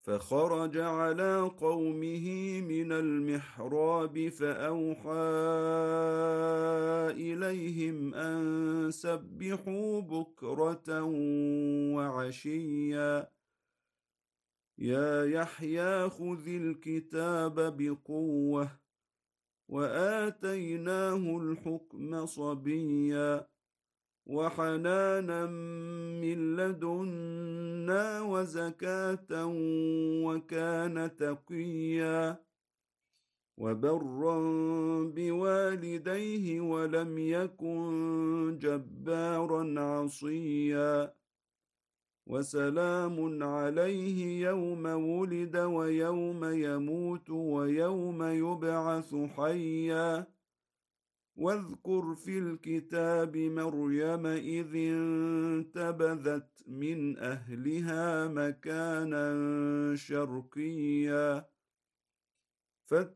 فخرج على قومه من المحراب فأوحى إليهم أن سبحوا بكرة وعشيا يا يحيى خذ الكتاب بقوة وآتيناه الحكم صبيا وحنانا من لدنا وزكاة وكان تقيا وبرا بوالديه ولم يكن جبارا عصيا وسلام عليه يوم ولد ويوم يموت ويوم يبعث حيا واذكر في الكتاب مريم إذ انتبذت من أهلها مكانا شرقيا